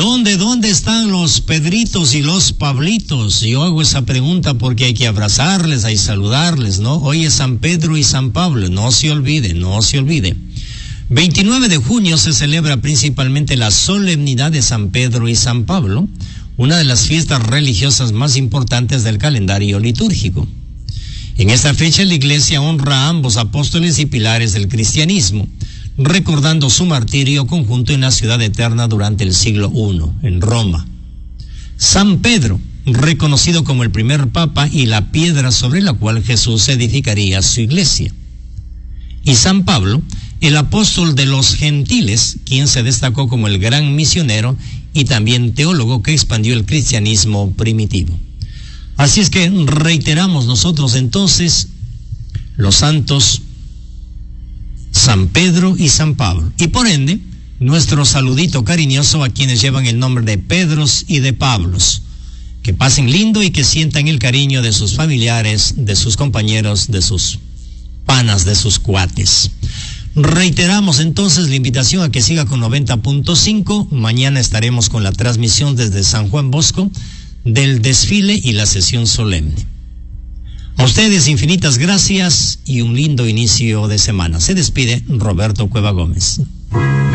¿Dónde están los Pedritos y los Pablitos? Yo hago esa pregunta porque hay que abrazarles, hay que saludarles, ¿no? Hoy es San Pedro y San Pablo, no se olvide. 29 de junio se celebra principalmente la solemnidad de San Pedro y San Pablo, una de las fiestas religiosas más importantes del calendario litúrgico. En esta fecha la Iglesia honra a ambos apóstoles y pilares del cristianismo, recordando su martirio conjunto en la ciudad eterna durante el siglo I, en Roma. San Pedro, reconocido como el primer papa y la piedra sobre la cual Jesús edificaría su iglesia. Y San Pablo, el apóstol de los gentiles, quien se destacó como el gran misionero y también teólogo que expandió el cristianismo primitivo. Así es que reiteramos nosotros entonces los santos San Pedro y San Pablo, y por ende, nuestro saludito cariñoso a quienes llevan el nombre de Pedros y de Pablos. Que pasen lindo y que sientan el cariño de sus familiares, de sus compañeros, de sus panas, de sus cuates. Reiteramos entonces la invitación a que siga con 90.5. Mañana estaremos con la transmisión desde San Juan Bosco del desfile y la sesión solemne. A ustedes infinitas gracias y un lindo inicio de semana. Se despide Roberto Cueva Gómez.